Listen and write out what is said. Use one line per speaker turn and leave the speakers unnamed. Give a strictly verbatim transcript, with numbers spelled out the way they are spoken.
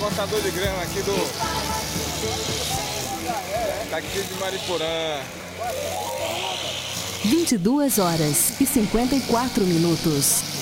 cortador de grama aqui do... daqui de Mariporã.
vinte e duas horas e cinquenta e quatro minutos.